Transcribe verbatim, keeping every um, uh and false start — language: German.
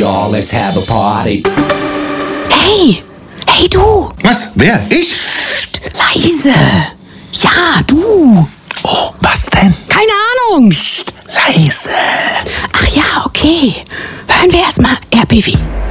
y'all, let's have a party. Hey, hey du. Was? Wer? Ich? Psst, leise. Ja, du. Oh, was denn? Keine Ahnung. Psst, leise. Ach ja, okay. Hören wir erstmal R B W.